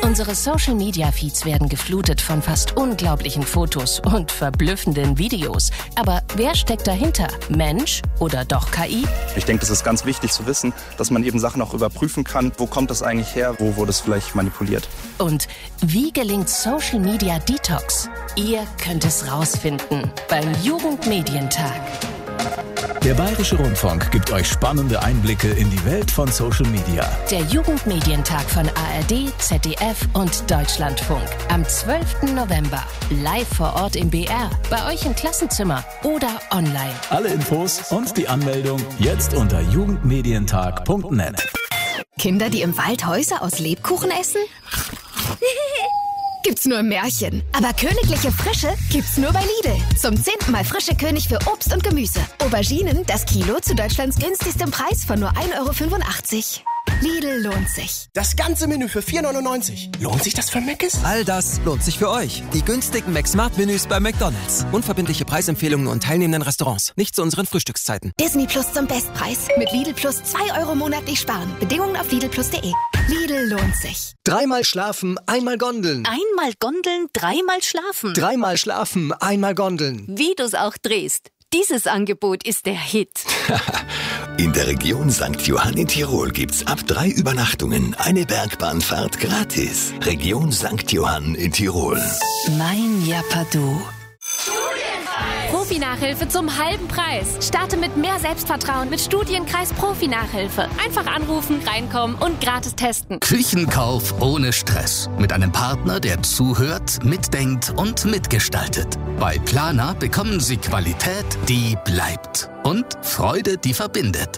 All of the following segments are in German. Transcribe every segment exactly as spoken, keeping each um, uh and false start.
Unsere Social-Media-Feeds werden geflutet von fast unglaublichen Fotos und verblüffenden Videos. Aber wer steckt dahinter? Mensch oder doch K I? Ich denke, das ist ganz wichtig zu wissen, dass man eben Sachen auch überprüfen kann. Wo kommt das eigentlich her? Wo wurde es vielleicht manipuliert? Und wie gelingt Social-Media-Detox? Ihr könnt es rausfinden beim Jugendmedientag. Der Bayerische Rundfunk gibt euch spannende Einblicke in die Welt von Social Media. Der Jugendmedientag von A R D, Z D F und Deutschlandfunk. Am zwölften November. Live vor Ort im B R, bei euch im Klassenzimmer oder online. Alle Infos und die Anmeldung jetzt unter jugendmedientag punkt net. Kinder, die im Wald Häuser aus Lebkuchen essen? Gibt's nur im Märchen. Aber königliche Frische gibt's nur bei Lidl. Zum zehnten Mal frische König für Obst und Gemüse. Auberginen, das Kilo zu Deutschlands günstigstem Preis von nur ein Euro fünfundachtzig. Lidl lohnt sich. Das ganze Menü für vier neunundneunzig. Lohnt sich das für Mc's? All das lohnt sich für euch. Die günstigen McSmart-Menüs bei McDonald's. Unverbindliche Preisempfehlungen und teilnehmenden Restaurants. Nicht zu unseren Frühstückszeiten. Disney Plus zum Bestpreis. Mit Lidl Plus zwei Euro monatlich sparen. Bedingungen auf lidl plus punkt de. Lidl lohnt sich. Dreimal schlafen, einmal Gondeln. Einmal Gondeln, dreimal schlafen. Dreimal schlafen, einmal Gondeln. Wie du's auch drehst. Dieses Angebot ist der Hit. In der Region Sankt Johann in Tirol gibt's ab drei Übernachtungen eine Bergbahnfahrt gratis. Region Sankt Johann in Tirol. Mein Japadu. Profi-Nachhilfe zum halben Preis. Starte mit mehr Selbstvertrauen mit Studienkreis Profi-Nachhilfe. Einfach anrufen, reinkommen und gratis testen. Küchenkauf ohne Stress. Mit einem Partner, der zuhört, mitdenkt und mitgestaltet. Bei Planer bekommen Sie Qualität, die bleibt. Und Freude, die verbindet.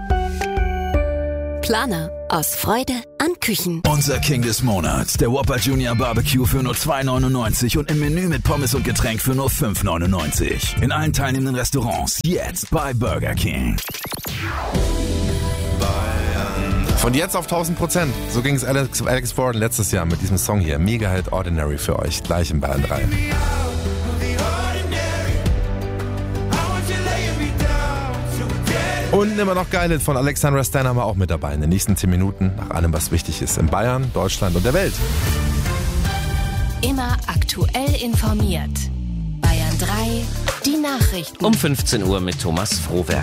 Planer. Aus Freude an Küchen. Unser King des Monats, der Whopper Junior Barbecue für nur zwei neunundneunzig und im Menü mit Pommes und Getränk für nur fünf neunundneunzig. In allen teilnehmenden Restaurants, jetzt bei Burger King. Von jetzt auf tausend Prozent. So ging es Alex, Alex Borden letztes Jahr mit diesem Song hier. Mega Hit Ordinary für euch, gleich in Bayern drei. Und immer noch geil von Alexandra Stan haben wir auch mit dabei in den nächsten zehn Minuten nach allem, was wichtig ist in Bayern, Deutschland und der Welt. Immer aktuell informiert. Bayern drei, die Nachrichten. Um fünfzehn Uhr mit Thomas Frohwerk.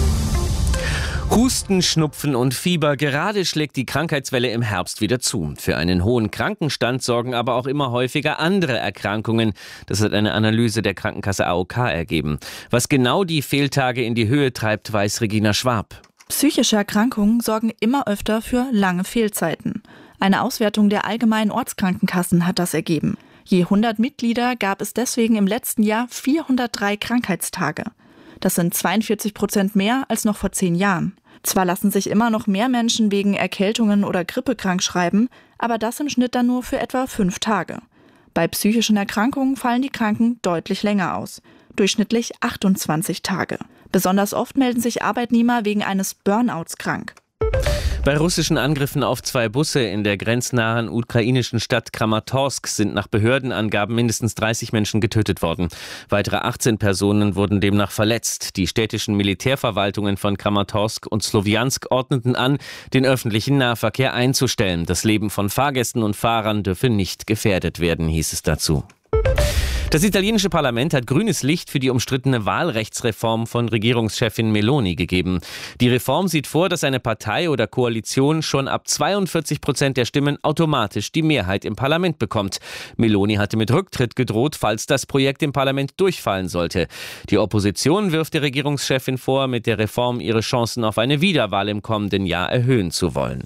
Husten, Schnupfen und Fieber. Gerade schlägt die Krankheitswelle im Herbst wieder zu. Für einen hohen Krankenstand sorgen aber auch immer häufiger andere Erkrankungen. Das hat eine Analyse der Krankenkasse A O K ergeben. Was genau die Fehltage in die Höhe treibt, weiß Regina Schwab. Psychische Erkrankungen sorgen immer öfter für lange Fehlzeiten. Eine Auswertung der allgemeinen Ortskrankenkassen hat das ergeben. Je hundert Mitglieder gab es deswegen im letzten Jahr vierhundertdrei Krankheitstage. Das sind zweiundvierzig Prozent mehr als noch vor zehn Jahren. Zwar lassen sich immer noch mehr Menschen wegen Erkältungen oder Grippe krankschreiben, aber das im Schnitt dann nur für etwa fünf Tage. Bei psychischen Erkrankungen fallen die Kranken deutlich länger aus, durchschnittlich achtundzwanzig Tage. Besonders oft melden sich Arbeitnehmer wegen eines Burnouts krank. Bei russischen Angriffen auf zwei Busse in der grenznahen ukrainischen Stadt Kramatorsk sind nach Behördenangaben mindestens dreißig Menschen getötet worden. Weitere achtzehn Personen wurden demnach verletzt. Die städtischen Militärverwaltungen von Kramatorsk und Slowiansk ordneten an, den öffentlichen Nahverkehr einzustellen. Das Leben von Fahrgästen und Fahrern dürfe nicht gefährdet werden, hieß es dazu. Das italienische Parlament hat grünes Licht für die umstrittene Wahlrechtsreform von Regierungschefin Meloni gegeben. Die Reform sieht vor, dass eine Partei oder Koalition schon ab zweiundvierzig Prozent der Stimmen automatisch die Mehrheit im Parlament bekommt. Meloni hatte mit Rücktritt gedroht, falls das Projekt im Parlament durchfallen sollte. Die Opposition wirft der Regierungschefin vor, mit der Reform ihre Chancen auf eine Wiederwahl im kommenden Jahr erhöhen zu wollen.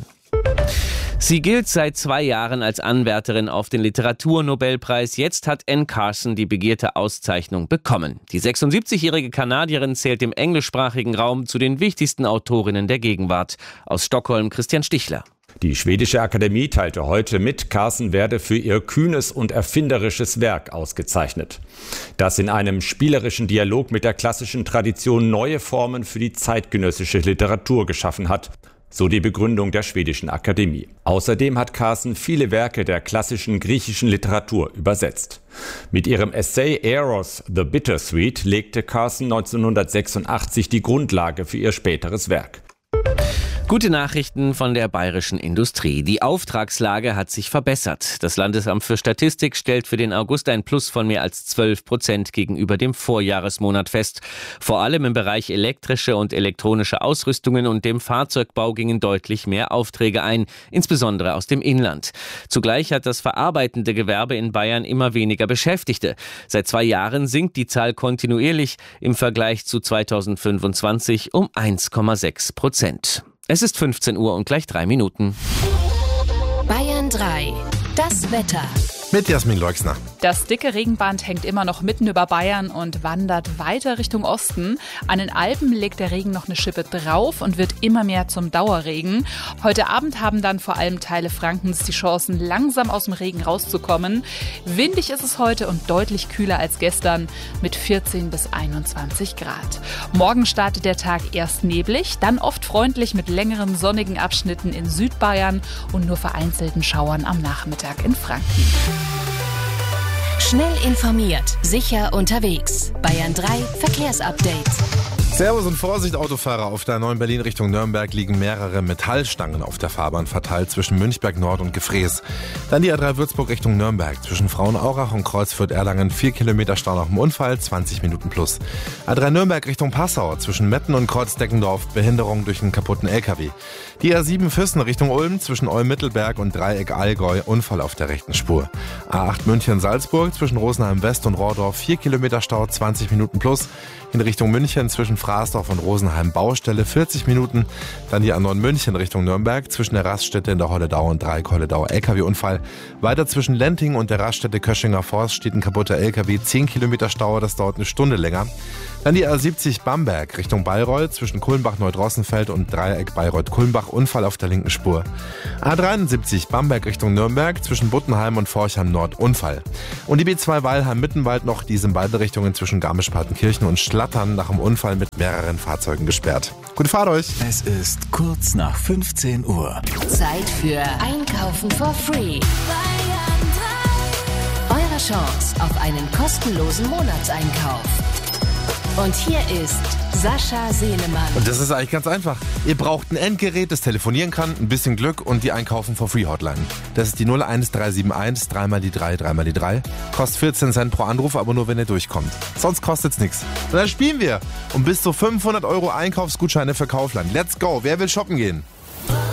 Sie gilt seit zwei Jahren als Anwärterin auf den Literaturnobelpreis. Jetzt hat Anne Carson die begehrte Auszeichnung bekommen. Die sechsundsiebzigjährige Kanadierin zählt im englischsprachigen Raum zu den wichtigsten Autorinnen der Gegenwart. Aus Stockholm Christian Stichler. Die schwedische Akademie teilte heute mit, Carson werde für ihr kühnes und erfinderisches Werk ausgezeichnet, das in einem spielerischen Dialog mit der klassischen Tradition neue Formen für die zeitgenössische Literatur geschaffen hat. So die Begründung der schwedischen Akademie. Außerdem hat Carson viele Werke der klassischen griechischen Literatur übersetzt. Mit ihrem Essay Eros the Bittersweet legte Carson neunzehnhundertsechsundachtzig die Grundlage für ihr späteres Werk. Gute Nachrichten von der bayerischen Industrie. Die Auftragslage hat sich verbessert. Das Landesamt für Statistik stellt für den August ein Plus von mehr als zwölf Prozent gegenüber dem Vorjahresmonat fest. Vor allem im Bereich elektrische und elektronische Ausrüstungen und dem Fahrzeugbau gingen deutlich mehr Aufträge ein, insbesondere aus dem Inland. Zugleich hat das verarbeitende Gewerbe in Bayern immer weniger Beschäftigte. Seit zwei Jahren sinkt die Zahl kontinuierlich im Vergleich zu zweitausendfünfundzwanzig um eins Komma sechs Prozent. Es ist fünfzehn Uhr und gleich drei Minuten. Bayern drei. Das Wetter. Mit Jasmin Leuxner. Das dicke Regenband hängt immer noch mitten über Bayern und wandert weiter Richtung Osten. An den Alpen legt der Regen noch eine Schippe drauf und wird immer mehr zum Dauerregen. Heute Abend haben dann vor allem Teile Frankens die Chancen, langsam aus dem Regen rauszukommen. Windig ist es heute und deutlich kühler als gestern mit vierzehn bis einundzwanzig Grad. Morgen startet der Tag erst neblig, dann oft freundlich mit längeren sonnigen Abschnitten in Südbayern und nur vereinzelten Schauern am Nachmittag in Franken. Schnell informiert, sicher unterwegs. Bayern drei Verkehrsupdate. Servus und Vorsicht, Autofahrer. Auf der neuen Berlin Richtung Nürnberg liegen mehrere Metallstangen auf der Fahrbahn verteilt zwischen Münchberg Nord und Gefrees. Dann die A drei Würzburg Richtung Nürnberg. Zwischen Frauenaurach und Kreuzfürth-Erlangen vier Kilometer Stau nach dem Unfall, zwanzig Minuten plus. A drei Nürnberg Richtung Passau. Zwischen Metten und Kreuzdeckendorf Behinderung durch einen kaputten L K W. Die A sieben Füssen Richtung Ulm. Zwischen Ulm-Mittelberg und Dreieck Allgäu Unfall auf der rechten Spur. A acht München-Salzburg zwischen Rosenheim West und Rohrdorf vier Kilometer Stau, zwanzig Minuten plus. In Richtung München zwischen Fraßdorf und Rosenheim Baustelle vierzig Minuten. Dann die A neun München Richtung Nürnberg zwischen der Raststätte in der Holledau und Dreieck Holledau L K W-Unfall. Weiter zwischen Lenting und der Raststätte Köschinger Forst steht ein kaputter L K W, zehn Kilometer Stau, das dauert eine Stunde länger. Dann die A siebzig Bamberg Richtung Bayreuth zwischen Kulmbach-Neudrossenfeld und Dreieck Bayreuth-Kulmbach, Unfall auf der linken Spur. A dreiundsiebzig Bamberg Richtung Nürnberg zwischen Buttenheim und Forchheim Nord, Unfall. Und die B zwei Weilheim-Mittenwald noch, die sind in beide Richtungen zwischen Garmisch-Partenkirchen und Schlattern nach dem Unfall mit mehreren Fahrzeugen gesperrt. Gute Fahrt euch! Es ist kurz nach fünfzehn Uhr. Zeit für Einkaufen for free. Bayern drei. Eure Chance auf einen kostenlosen Monatseinkauf. Und hier ist Sascha Sehnemann. Und das ist eigentlich ganz einfach. Ihr braucht ein Endgerät, das telefonieren kann, ein bisschen Glück und die Einkaufen for free Hotline. Das ist die null eins drei sieben eins, drei mal die drei, drei mal die drei. Kostet vierzehn Cent pro Anruf, aber nur wenn ihr durchkommt. Sonst kostet's nichts. Und dann spielen wir um bis zu fünfhundert Euro Einkaufsgutscheine für Kaufland. Let's go. Wer will shoppen gehen?